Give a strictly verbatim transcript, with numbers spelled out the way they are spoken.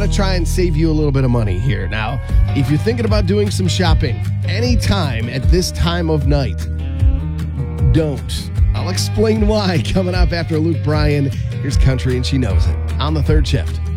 want to try and save you a little bit of money here. Now, if you're thinking about doing some shopping anytime at this time of night, don't. I'll explain why coming up after Luke Bryan. Here's Country and She Knows It on the third shift.